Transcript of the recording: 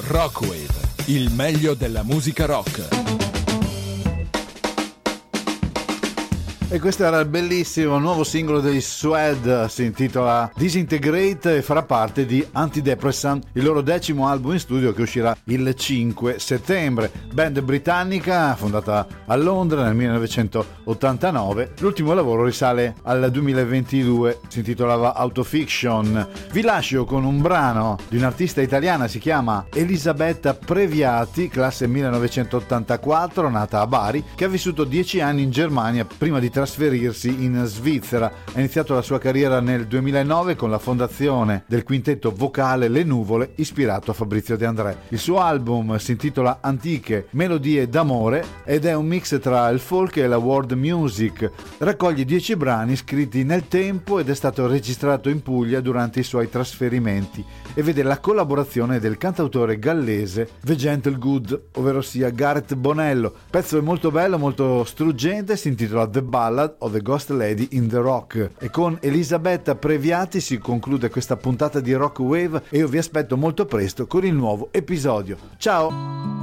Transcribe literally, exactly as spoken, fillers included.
Rockwave, il meglio della musica rock. E questo era il bellissimo nuovo singolo dei Suede, si intitola Disintegrate e farà parte di Antidepressant, il loro decimo album in studio che uscirà il cinque settembre. Band britannica fondata a Londra nel millenovecentottantanove, l'ultimo lavoro risale al duemilaventidue, si intitolava Autofiction. Vi lascio con un brano di un'artista italiana, si chiama Elisabetta Previati, classe millenovecentottantaquattro, nata a Bari, che ha vissuto dieci anni in Germania prima di trasferirsi in Svizzera. Ha iniziato la sua carriera nel duemilanove con la fondazione del quintetto vocale Le Nuvole, ispirato a Fabrizio De André. Il suo album si intitola Antiche Melodie d'amore ed è un mix tra il folk e la world music. Raccoglie dieci brani scritti nel tempo ed è stato registrato in Puglia durante i suoi trasferimenti e vede la collaborazione del cantautore gallese The Gentle Good, ovvero sia Gareth Bonello. Il pezzo è molto bello, molto struggente, si intitola The Ballad of the Ghost Lady in the Rock e con Elisabetta Previati si conclude questa puntata di Rockwave e io vi aspetto molto presto con il nuovo episodio. Ciao!